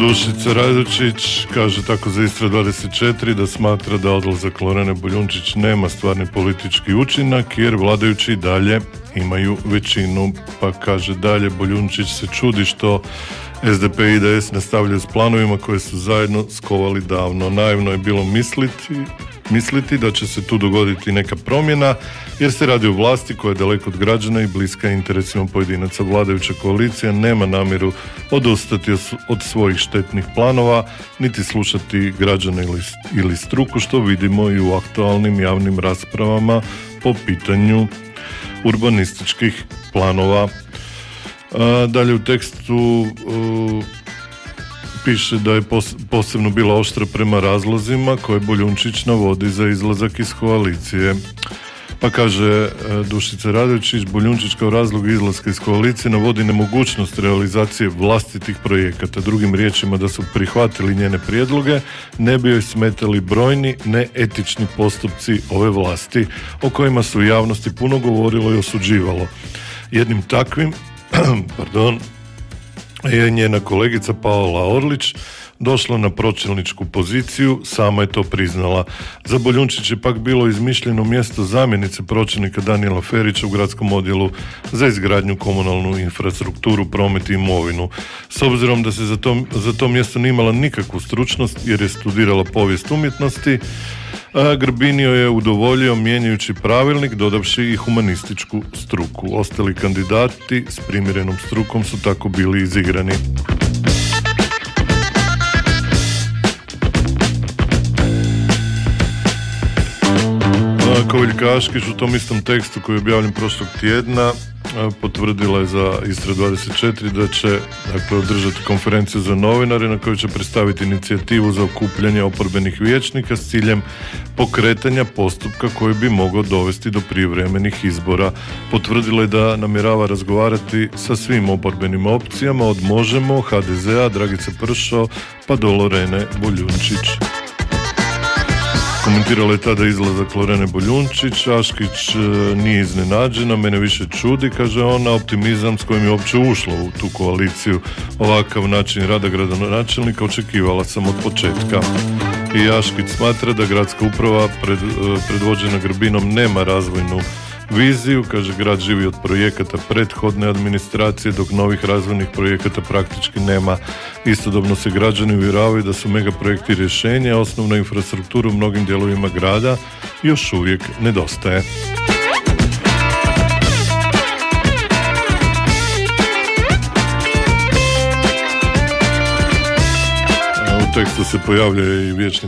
Dušica Radočić kaže tako za Istra 24 da smatra da odlazak Lorene Boljunčić nema stvarni politički učinak jer vladajući i dalje imaju većinu. Pa kaže dalje, Boljunčić se čudi što SDP i IDS nastavljaju s planovima koje su zajedno skovali davno. Naivno je bilo misliti da će se tu dogoditi neka promjena jer se radi o vlasti koja je daleko od građana i bliska interesima pojedinaca. Vladajuća koalicija nema namjeru odustati od svojih štetnih planova niti slušati građane ili struku, što vidimo i u aktualnim javnim raspravama po pitanju urbanističkih planova. Dalje u tekstu piše da je posebno bila oštra prema razlozima koje Boljunčić navodi za izlazak iz koalicije. Pa kaže Dušica Radočić, Boljunčić kao razlog izlaska iz koalicije navodi nemogućnost realizacije vlastitih projekata. Drugim riječima, da su prihvatili njene prijedloge, ne bi joj smetali brojni neetični postupci ove vlasti o kojima su u javnosti puno govorilo i osuđivalo. Jednim takvim je njena kolegica Paola Orlić došla na pročelničku poziciju, sama je to priznala. Za Boljunčić je pak bilo izmišljeno mjesto zamjenice pročelnika Danijela Ferića u gradskom odjelu za izgradnju, komunalnu infrastrukturu, promet i imovinu. S obzirom da se za to mjesto nije imala nikakvu stručnost jer je studirala povijest umjetnosti, Grbinio je udovoljio mijenjajući pravilnik dodavši i humanističku struku. Ostali kandidati s primjerenom strukom su tako bili izigrani. Koviljka Aškić u tom istom tekstu koji je objavljen prošlog tjedna potvrdila je za Istra 24 da će održati konferenciju za novinare na kojoj će predstaviti inicijativu za okupljanje oporbenih vijećnika s ciljem pokretanja postupka koji bi mogao dovesti do prijevremenih izbora. Potvrdila je da namjerava razgovarati sa svim oporbenim opcijama od Možemo, HDZ-a, Dragice Pršo pa do Lorene Boljunčić. Komentirala je tada izlazak Lorene Boljunčić. Aškić nije iznenađena, mene više čudi, kaže ona, optimizam s kojim je uopće ušla u tu koaliciju. Ovakav način rada gradonačelnika očekivala sam od početka. I Aškić smatra da gradska uprava predvođena Grbinom nema razvojnu viziju, kaže grad živi od projekata prethodne administracije dok novih razvojnih projekata praktički nema. Istodobno se građani uvjeravaju da su megaprojekti rješenja, osnovna infrastruktura u mnogim dijelovima grada još uvijek nedostaje. U tekstu se pojavljuje i vijećnik